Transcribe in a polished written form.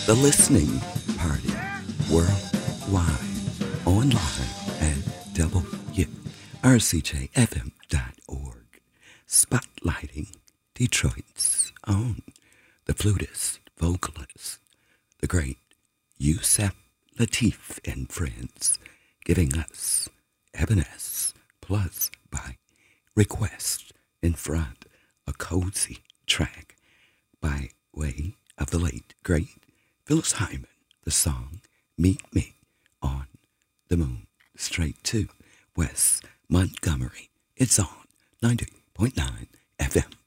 The Listening Party, worldwide, online at WRCJFM.org, spotlighting Detroit's own, the flutist, vocalist, the great Yusef Lateef and Friends, giving us Evanescence Plus by request in front, a cozy track by way of the late, great Phyllis Hyman, the song Meet Me on the Moon, straight to West Montgomery. It's on 90.9 FM.